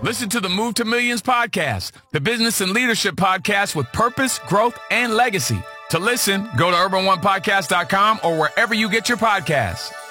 Listen to the Move to Millions podcast, the business and leadership podcast with purpose, growth, and legacy. To listen, go to urban1podcast.com or wherever you get your podcasts.